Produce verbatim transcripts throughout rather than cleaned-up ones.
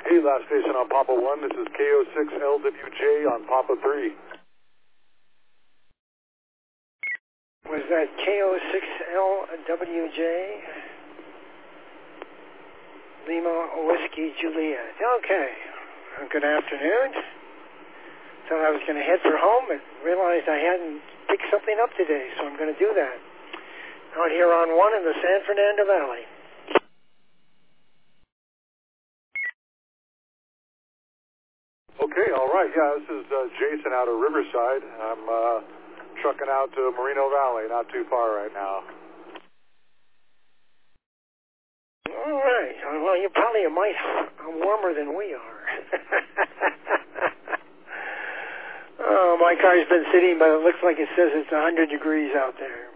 Hey, last station on Papa one, this is K O six L W J on Papa three. Was that K O six L W J? Lima Whiskey Juliet. Okay. Good afternoon. Thought I was going to head for home, but realized I hadn't picked something up today, so I'm going to do that. Out here on one in the San Fernando Valley. Okay, all right. Yeah, this is uh, Jason out of Riverside. I'm uh, trucking out to Moreno Valley, not too far right now. All right. Well, you're probably a mite warmer than we are. Oh, my car's been sitting, but it looks like it says it's one hundred degrees out there.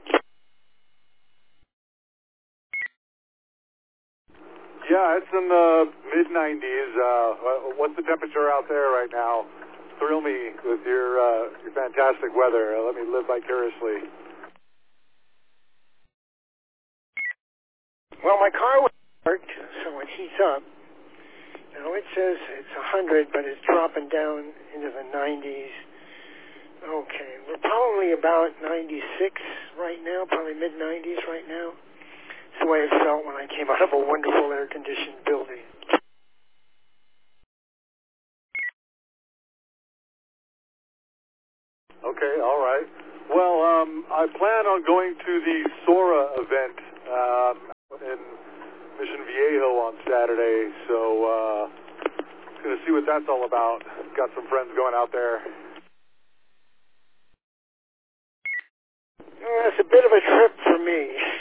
Yeah, it's in the mid nineties. Uh, what's the temperature out there right now? Thrill me with your uh, your fantastic weather. Let me live vicariously. Well, my car was parked, so it heats up. Now it says it's one hundred, but it's dropping down into the nineties. Okay, we're probably about ninety-six right now, probably mid nineties right now. It's the way it felt when I came out of a wonderful air-conditioned building. Okay, all right. Well, um, I plan on going to the Sora event um, in Mission Viejo on Saturday, so uh, going to see what that's all about. Got some friends going out there. Well, it's a bit of a trip for me.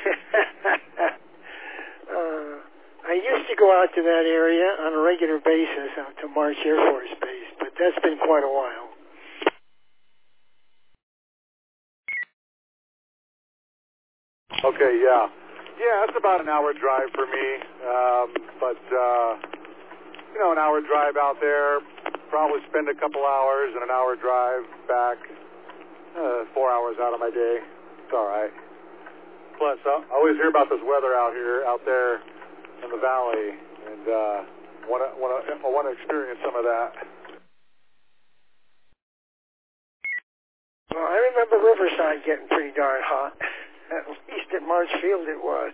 uh, I used to go out to that area on a regular basis, out to March Air Force Base, but that's been quite a while. Okay, yeah. Yeah, it's about an hour drive for me, um, but, uh, you know, an hour drive out there, probably spend a couple hours and an hour drive back, uh, four hours out of my day. It's all right. Plus, I always hear about this weather out here, out there in the valley, and uh, want to want to I want to experience some of that. Well, I remember Riverside getting pretty darn hot. At least at Marshfield it was.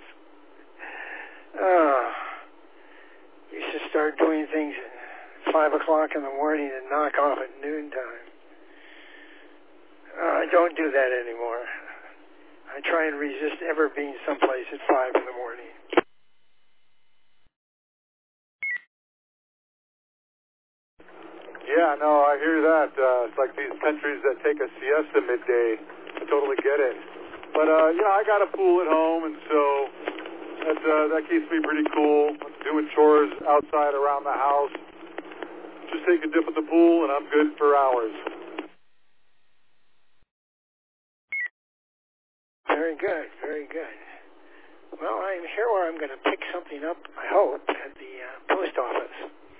Uh, used to start doing things at five o'clock in the morning and knock off at noontime. Uh, I don't do that anymore. I try and resist ever being someplace at five in the morning. Yeah, no, I hear that. Uh, it's like these countries that take a siesta midday. I totally get it. But, uh, you know, I got a pool at home, and so that, uh, that keeps me pretty cool. Doing chores outside around the house. Just take a dip at the pool, and I'm good for hours. Very good, very good. Well, I'm here where I'm going to pick something up, I hope, at the uh, post office.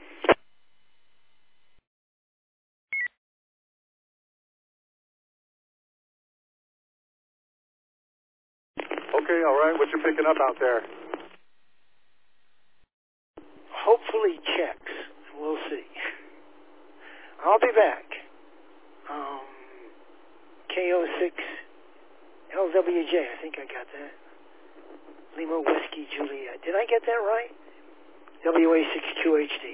Okay, all right. What you picking up out there? Hopefully checks. We'll see. I'll be back. Um, K O six L W J, I think I got that. Lima Whiskey Juliet. Did I get that right? W A six two H D.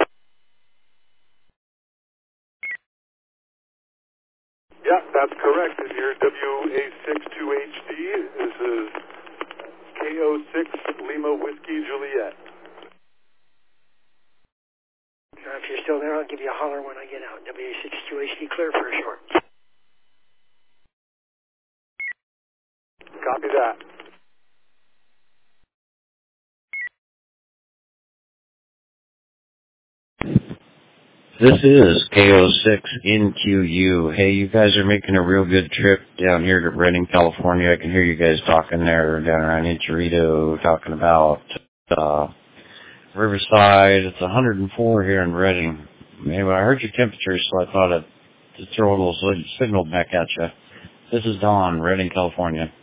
Yeah, that's correct. And your W A six two H D, this is K O six Lima Whiskey Juliet. Now, if you're still there, I'll give you a holler when I get out. W A six two H D, clear for a short. Copy that. This is K O six N Q U. Hey, you guys are making a real good trip down here to Redding, California. I can hear you guys talking there down around Enchilito, talking about uh, Riverside. It's one hundred four here in Redding. Anyway, I heard your temperature, so I thought I'd throw a little signal back at you. This is Don, Redding, California.